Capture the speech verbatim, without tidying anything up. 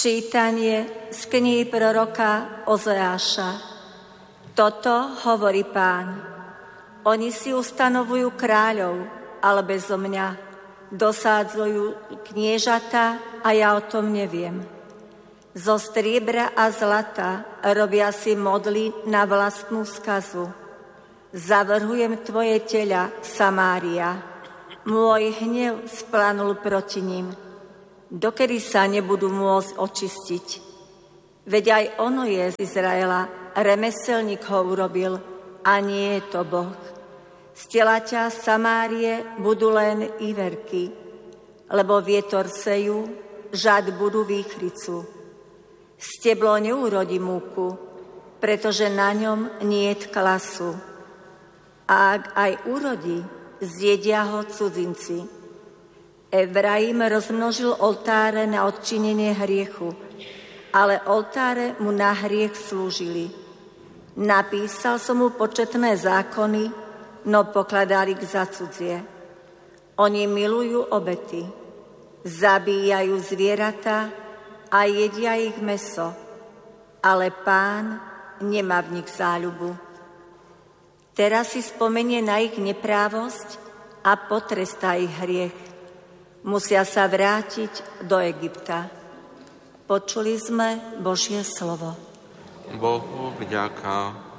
Čítanie z knihy proroka Ozeáša. Toto hovorí Pán. Oni si ustanovujú kráľov, ale bezo mňa. Dosádzajú kniežata a ja o tom neviem. Zo striebra a zlata robia si modly na vlastnú skazu. Zavrhujem tvoje teľa, Samária. Môj hnev splanul proti ním. Dokedy sa nebudú môcť očistiť? Veď aj ono je z Izraela, remeselník ho urobil, a nie je to Boh. Z telaťa Samárie budú len iverky, lebo vietor sejú, žad budú výchricu. Steblo neúrodí múku, pretože na ňom niet klasu. A ak aj urodí, zjedia ho cudzinci. Efraim rozmnožil oltáre na odčinenie hriechu, ale oltáre mu na hriech slúžili. Napísal som mu početné zákony, no pokladali ich za cudzie. Oni milujú obety, zabíjajú zvieratá a jedia ich mäso, ale Pán nemá v nich záľubu. Teraz si spomenie na ich neprávosť a potrestá ich hriech. Musia sa vrátiť do Egypta. Počuli sme Božie slovo. Bohu vďaka.